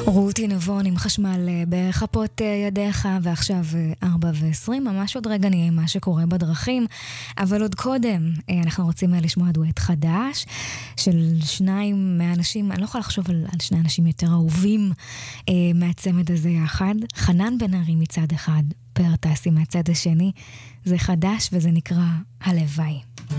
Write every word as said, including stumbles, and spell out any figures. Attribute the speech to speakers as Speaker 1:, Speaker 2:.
Speaker 1: רותי נבון עם חשמל בכפות ידיך, ועכשיו ארבע ועשרים, ממש עוד רגע נהיה מה שקורה בדרכים, אבל עוד קודם אנחנו רוצים לשמוע דואט חדש של שניים מהאנשים, אני לא יכולה לחשוב על, על שני אנשים יותר אהובים אה, מהצמד הזה יחד, חנן בן ארי מצד אחד, פאר טסי מהצד השני, זה חדש וזה נקרא הלוואי.